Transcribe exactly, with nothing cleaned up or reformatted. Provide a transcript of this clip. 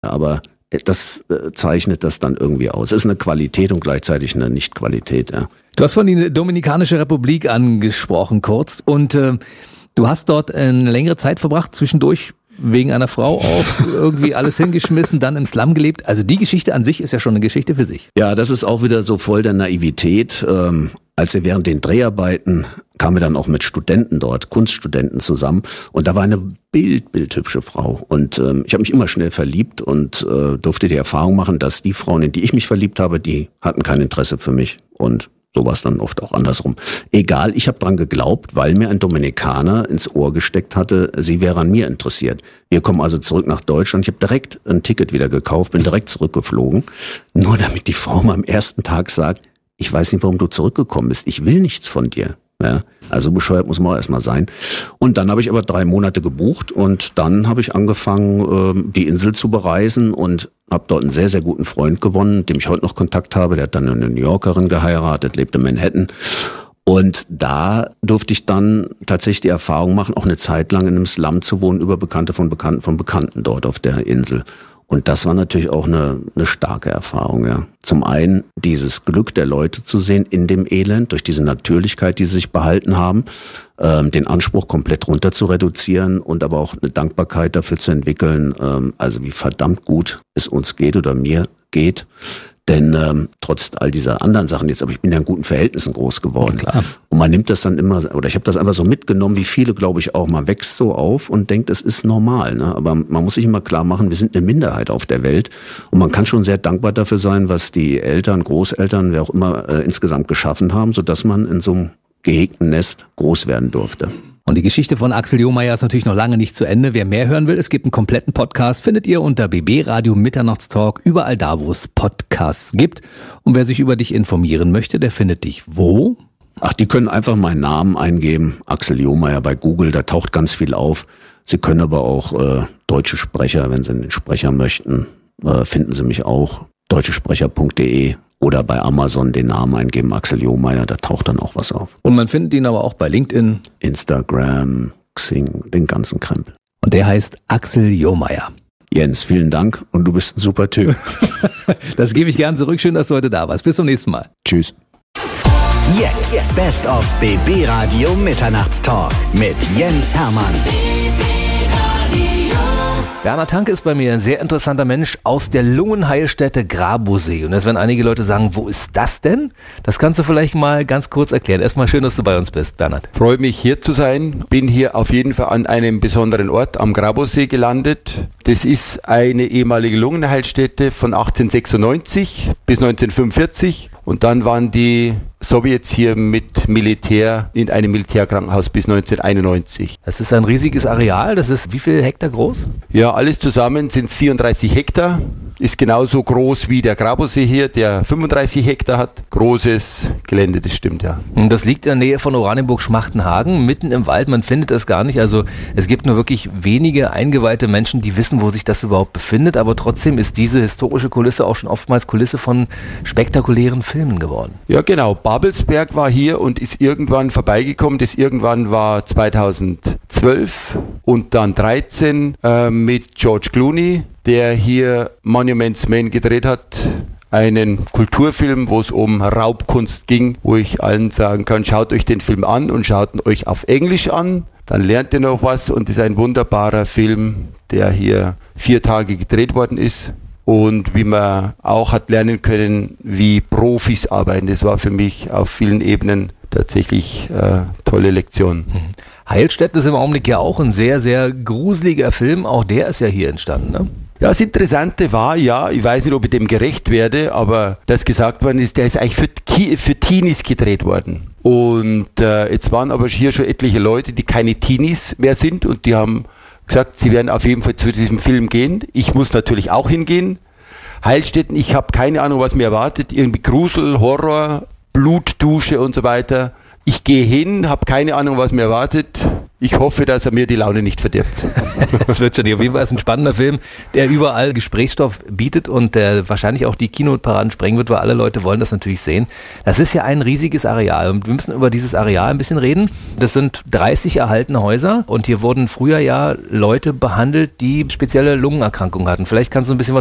Aber das äh, zeichnet das dann irgendwie aus. Es ist eine Qualität und gleichzeitig eine Nicht-Qualität. Ja. Du hast von die Dominikanische Republik angesprochen kurz und äh, du hast dort eine längere Zeit verbracht, zwischendurch wegen einer Frau auch irgendwie alles hingeschmissen, dann im Slum gelebt. Also die Geschichte an sich ist ja schon eine Geschichte für sich. Ja, das ist auch wieder so voll der Naivität. Ähm, als wir während den Dreharbeiten kamen wir dann auch mit Studenten dort, Kunststudenten zusammen. Und da war eine bild, bildhübsche Frau. Und ähm, ich habe mich immer schnell verliebt und äh, durfte die Erfahrung machen, dass die Frauen, in die ich mich verliebt habe, die hatten kein Interesse für mich. Und so war es dann oft auch andersrum. Egal, ich habe dran geglaubt, weil mir ein Dominikaner ins Ohr gesteckt hatte, sie wäre an mir interessiert. Wir kommen also zurück nach Deutschland. Ich habe direkt ein Ticket wieder gekauft, bin direkt zurückgeflogen. Nur damit die Frau mal am ersten Tag sagt, ich weiß nicht, warum du zurückgekommen bist. Ich will nichts von dir. Ja, also bescheuert muss man auch erstmal sein. Und dann habe ich aber drei Monate gebucht und dann habe ich angefangen, die Insel zu bereisen und habe dort einen sehr, sehr guten Freund gewonnen, mit dem ich heute noch Kontakt habe. Der hat dann eine New Yorkerin geheiratet, lebt in Manhattan. Und da durfte ich dann tatsächlich die Erfahrung machen, auch eine Zeit lang in einem Slum zu wohnen, über Bekannte von Bekannten von Bekannten dort auf der Insel. Und das war natürlich auch eine, eine starke Erfahrung, ja. Zum einen dieses Glück der Leute zu sehen in dem Elend, durch diese Natürlichkeit, die sie sich behalten haben, ähm, den Anspruch komplett runter zu reduzieren und aber auch eine Dankbarkeit dafür zu entwickeln, ähm, also wie verdammt gut es uns geht oder mir geht. Denn ähm, trotz all dieser anderen Sachen jetzt, aber ich bin ja in guten Verhältnissen groß geworden. Klar. Und man nimmt das dann immer, oder ich habe das einfach so mitgenommen, wie viele, glaube ich, auch. Man wächst so auf und denkt, es ist normal. Ne? Aber man muss sich immer klar machen, wir sind eine Minderheit auf der Welt. Und man kann schon sehr dankbar dafür sein, was die Eltern, Großeltern, wer auch immer äh, insgesamt geschaffen haben, sodass man in so einem gehegten Nest groß werden durfte. Und die Geschichte von Axel Lohmeier ist natürlich noch lange nicht zu Ende. Wer mehr hören will, es gibt einen kompletten Podcast, findet ihr unter B B Radio Mitternachtstalk, überall da, wo es Podcasts gibt. Und wer sich über dich informieren möchte, der findet dich wo? Ach, die können einfach meinen Namen eingeben, Axel Lohmeier bei Google, da taucht ganz viel auf. Sie können aber auch äh, deutsche Sprecher, wenn Sie einen Sprecher möchten, äh, finden Sie mich auch, deutschesprecher punkt de. Oder bei Amazon den Namen eingeben, Axel Lohmeier, da taucht dann auch was auf. Und man findet ihn aber auch bei LinkedIn, Instagram, Xing, den ganzen Krempel. Und der heißt Axel Lohmeier. Jens, vielen Dank und du bist ein super Typ. Das gebe ich gern zurück. Schön, dass du heute da warst. Bis zum nächsten Mal. Tschüss. Jetzt Best of B B Radio Mitternachtstalk mit Jens Hermann. Bernhard Hanke ist bei mir ein sehr interessanter Mensch aus der Lungenheilstätte Grabosee. Und jetzt werden einige Leute sagen, wo ist das denn? Das kannst du vielleicht mal ganz kurz erklären. Erstmal schön, dass du bei uns bist, Bernhard. Freue mich, hier zu sein. Bin hier auf jeden Fall an einem besonderen Ort am Grabosee gelandet. Das ist eine ehemalige Lungenheilstätte von achtzehnhundertsechsundneunzig bis neunzehnhundertfünfundvierzig. Und dann waren die Sowjets hier mit Militär in einem Militärkrankenhaus bis neunzehnhunderteinundneunzig. Das ist ein riesiges Areal. Das ist wie viel Hektar groß? Ja, alles zusammen sind es vierunddreißig Hektar. Ist genauso groß wie der Grabosee hier, der fünfunddreißig Hektar hat. Großes Gelände, das stimmt, ja. Das liegt in der Nähe von Oranienburg-Schmachtenhagen, mitten im Wald. Man findet es gar nicht. Also es gibt nur wirklich wenige eingeweihte Menschen, die wissen, wo sich das überhaupt befindet. Aber trotzdem ist diese historische Kulisse auch schon oftmals Kulisse von spektakulären Filmen geworden. Ja, genau. Babelsberg war hier und ist irgendwann vorbeigekommen. Das irgendwann war zweitausendzwölf und dann dreizehn äh, mit George Clooney, der hier Monuments Men gedreht hat. Einen Kulturfilm, wo es um Raubkunst ging, wo ich allen sagen kann, schaut euch den Film an und schaut ihn euch auf Englisch an. Dann lernt ihr noch was und ist ein wunderbarer Film, der hier vier Tage gedreht worden ist. Und wie man auch hat lernen können, wie Profis arbeiten. Das war für mich auf vielen Ebenen tatsächlich äh, tolle Lektion. Heilstätte ist im Augenblick ja auch ein sehr, sehr gruseliger Film. Auch der ist ja hier entstanden, ne? Ja, das Interessante war, ja, ich weiß nicht, ob ich dem gerecht werde, aber das gesagt worden ist, der ist eigentlich für, Ki- für Teenies gedreht worden. Und äh, jetzt waren aber hier schon etliche Leute, die keine Teenies mehr sind und die haben gesagt, sie werden auf jeden Fall zu diesem Film gehen. Ich muss natürlich auch hingehen. Heilstätten, ich habe keine Ahnung, was mir erwartet. Irgendwie Grusel, Horror, Blutdusche und so weiter. Ich gehe hin, habe keine Ahnung, was mir erwartet. Ich hoffe, dass er mir die Laune nicht verdirbt. Das wird schon. Auf jeden Fall ist ein spannender Film, der überall Gesprächsstoff bietet und der wahrscheinlich auch die Kinoparaden sprengen wird, weil alle Leute wollen das natürlich sehen. Das ist ja ein riesiges Areal und wir müssen über dieses Areal ein bisschen reden. Das sind dreißig erhaltene Häuser und hier wurden früher ja Leute behandelt, die spezielle Lungenerkrankungen hatten. Vielleicht kannst du ein bisschen was